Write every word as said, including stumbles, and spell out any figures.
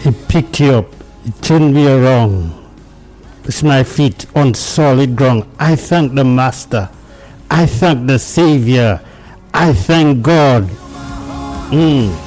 He picked you up. He turned me around. It's my feet on solid ground. I thank the Master. I thank the Savior. I thank God. Mm.